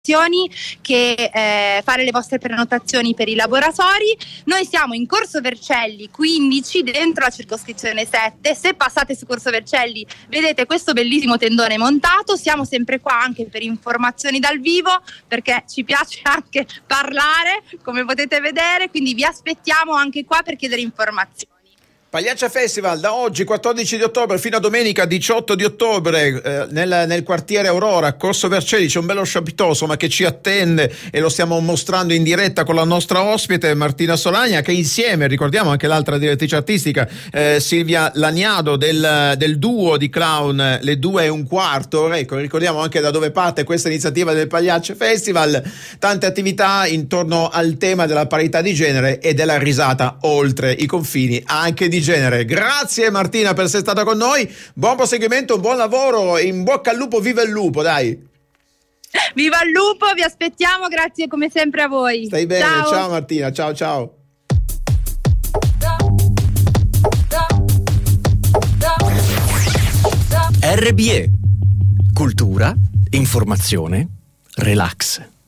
che fare le vostre prenotazioni per i laboratori. Noi siamo in Corso Vercelli 15 dentro la circoscrizione 7. Se passate su Corso Vercelli vedete questo bellissimo tendone montato. Siamo sempre qua anche per informazioni dal vivo, perché ci piace anche parlare, come potete vedere, quindi vi aspettiamo anche qua per chiedere informazioni. Pagliaccia Festival da oggi 14 di ottobre fino a domenica 18 di ottobre nel quartiere Aurora, Corso Vercelli. C'è un bello chapiteau insomma che ci attende e lo stiamo mostrando in diretta con la nostra ospite Martina Solagna, che insieme, ricordiamo anche l'altra direttrice artistica Silvia Laniado del duo di clown Le 2 1/4. Ecco, ricordiamo anche da dove parte questa iniziativa del Pagliaccia Festival, tante attività intorno al tema della parità di genere e della risata oltre i confini anche di genere. Grazie Martina per essere stata con noi, buon proseguimento, buon lavoro, in bocca al lupo, viva il lupo, dai. Viva il lupo, vi aspettiamo, grazie come sempre a voi. Stai bene, ciao Martina, ciao. RBE, cultura, informazione, relax.